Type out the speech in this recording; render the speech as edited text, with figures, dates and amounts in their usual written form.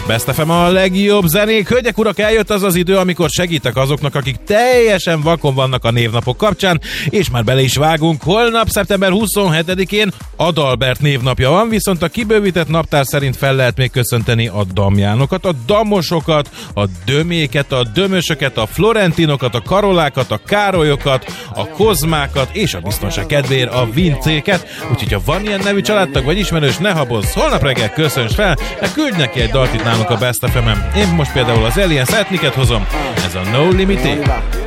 Best FM a legjobb zenék. Hölgyek, urak, eljött az az idő, amikor segítek azoknak, akik teljesen vakon vannak a névnapok kapcsán, és már bele is vágunk. Holnap, szeptember 27-én Adalbert névnapja van, viszont a kibővített naptár szerint fel lehet még köszönteni a Damjánokat, a Damosokat, a Döméket, a Dömösöket, a Florentinokat, a Karolákat, a Károlyokat, a Kozmákat, és a biztonság kedvéért a Vincéket. Úgyhogy ha van ilyen nevű családtag vagy ismerős, ne habozz, holnap reggel köszönts fel, de küldj neki egy dalt itt nálunk a Best FM-en. Én most például az Alien Ethnic-et hozom, ez a No Limit.